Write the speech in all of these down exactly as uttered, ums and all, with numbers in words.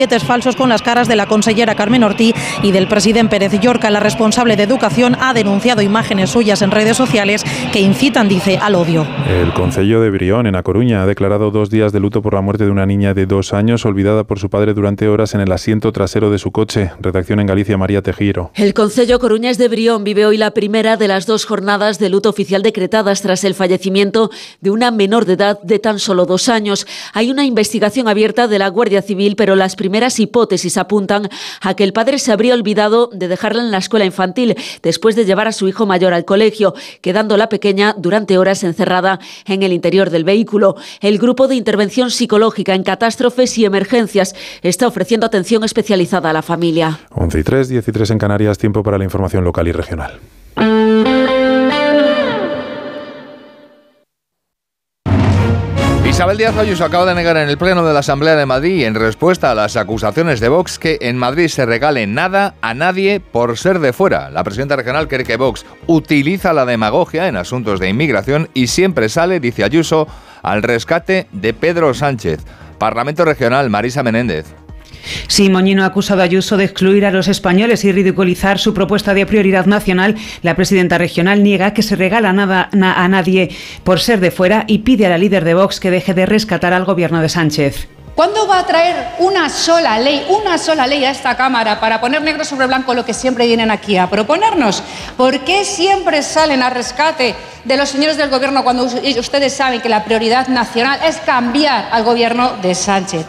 falsos con las caras de la consellera Carmen Ortí y del presidente Pérez Llorca. La responsable de Educación ha denunciado imágenes suyas en redes sociales que incitan, dice, al odio. El concello de Brión, en A Coruña, ha declarado dos días de luto por la muerte de una niña de dos años olvidada por su padre durante horas en el asiento trasero de su coche. Redacción en Galicia, María Tejiro. El concello coruñés de Brión vive hoy la primera de las dos jornadas de luto oficial decretadas tras el fallecimiento de una menor de edad de tan solo dos años. Hay una investigación abierta de la Guardia Civil, pero las primeras primeras hipótesis apuntan a que el padre se habría olvidado de dejarla en la escuela infantil después de llevar a su hijo mayor al colegio, quedando la pequeña durante horas encerrada en el interior del vehículo. El grupo de intervención psicológica en catástrofes y emergencias está ofreciendo atención especializada a la familia. once y tres, diez y tres en Canarias, tiempo para la información local y regional. Isabel Díaz Ayuso acaba de negar en el Pleno de la Asamblea de Madrid, en respuesta a las acusaciones de Vox, que en Madrid se regale nada a nadie por ser de fuera. La presidenta regional cree que Vox utiliza la demagogia en asuntos de inmigración y siempre sale, dice Ayuso, al rescate de Pedro Sánchez. Parlamento Regional, Marisa Menéndez. Sí, Moñino ha acusado a Ayuso de excluir a los españoles y ridiculizar su propuesta de prioridad nacional. La presidenta regional niega que se regala nada a nadie por ser de fuera y pide a la líder de Vox que deje de rescatar al gobierno de Sánchez. ¿Cuándo va a traer una sola ley, una sola ley a esta Cámara para poner negro sobre blanco lo que siempre vienen aquí a proponernos? ¿Por qué siempre salen a rescate de los señores del gobierno cuando ustedes saben que la prioridad nacional es cambiar al gobierno de Sánchez?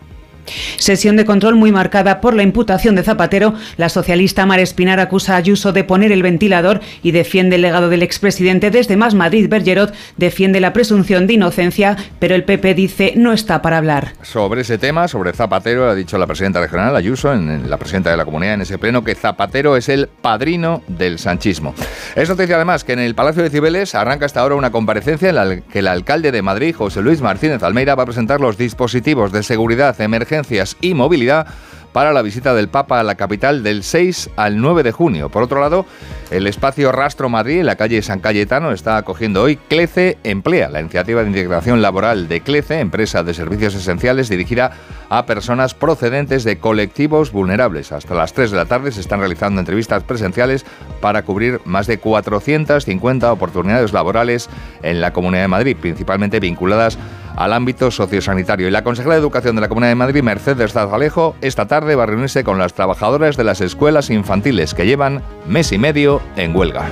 Sesión de control muy marcada por la imputación de Zapatero. La socialista Mar Espinar acusa a Ayuso de poner el ventilador y defiende el legado del expresidente. Desde Más Madrid, Bergerot defiende la presunción de inocencia, pero el P P dice no está para hablar. Sobre ese tema, sobre Zapatero, ha dicho la presidenta regional, Ayuso, en la presidenta de la comunidad en ese pleno, que Zapatero es el padrino del sanchismo. Es noticia además que en el Palacio de Cibeles arranca hasta ahora una comparecencia en la que el alcalde de Madrid, José Luis Martínez Almeida, va a presentar los dispositivos de seguridad, emergencia y movilidad para la visita del Papa a la capital del seis al nueve de junio. Por otro lado, el espacio Rastro Madrid, en la calle San Cayetano, está acogiendo hoy CLECE Emplea, la iniciativa de integración laboral de CLECE, empresa de servicios esenciales dirigida a personas procedentes de colectivos vulnerables. Hasta las tres de la tarde se están realizando entrevistas presenciales para cubrir más de cuatrocientas cincuenta oportunidades laborales en la Comunidad de Madrid, principalmente vinculadas al ámbito sociosanitario. Y la consejera de Educación de la Comunidad de Madrid, Mercedes Zazalejo, esta tarde va a reunirse con las trabajadoras de las escuelas infantiles que llevan mes y medio en huelga.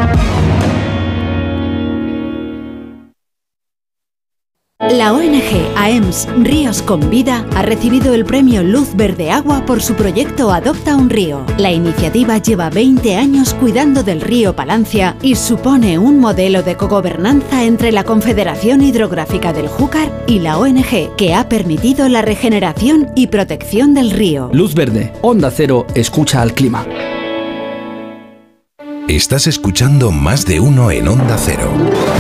La O N G A E M S Ríos con Vida ha recibido el premio Luz Verde Agua por su proyecto Adopta un Río. La iniciativa lleva veinte años cuidando del río Palancia y supone un modelo de cogobernanza entre la Confederación Hidrográfica del Júcar y la O N G, que ha permitido la regeneración y protección del río. Luz Verde, Onda Cero, escucha al clima. Estás escuchando Más de Uno en Onda Cero.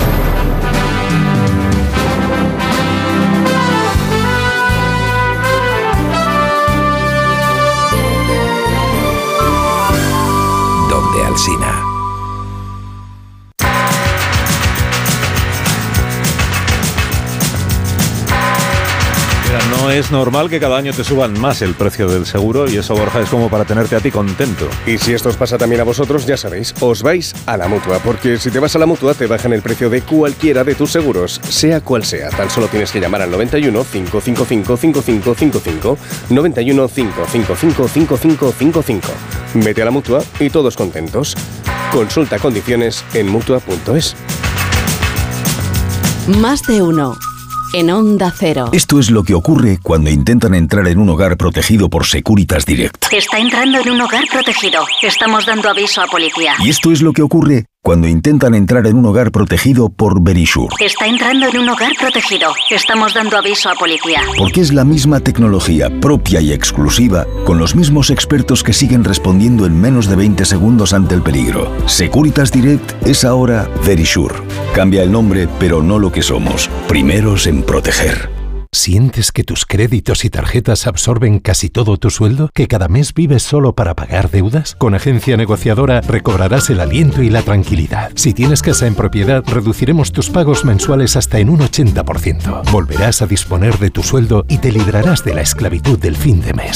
Alsina. No es normal que cada año te suban más el precio del seguro y eso, Borja, es como para tenerte a ti contento. Y si esto os pasa también a vosotros, ya sabéis, os vais a la Mutua, porque si te vas a la Mutua te bajan el precio de cualquiera de tus seguros, sea cual sea. Tan solo tienes que llamar al noventa y uno, cinco cinco cinco, cinco cinco cinco cinco, noventa y uno, cinco cinco cinco, cinco cinco cinco cinco. Vete a la Mutua y todos contentos. Consulta condiciones en mutua punto es. Más de uno. En Onda Cero. Esto es lo que ocurre cuando intentan entrar en un hogar protegido por Securitas Direct. Está entrando en un hogar protegido. Estamos dando aviso a policía. Y esto es lo que ocurre cuando intentan entrar en un hogar protegido por Verisure. Está entrando en un hogar protegido. Estamos dando aviso a policía. Porque es la misma tecnología propia y exclusiva, con los mismos expertos que siguen respondiendo en menos de veinte segundos ante el peligro. Securitas Direct es ahora Verisure. Cambia el nombre, pero no lo que somos. Primeros en proteger. ¿Sientes que tus créditos y tarjetas absorben casi todo tu sueldo? ¿Que cada mes vives solo para pagar deudas? Con Agencia Negociadora recobrarás el aliento y la tranquilidad. Si tienes casa en propiedad, reduciremos tus pagos mensuales hasta en un ochenta por ciento. Volverás a disponer de tu sueldo y te librarás de la esclavitud del fin de mes.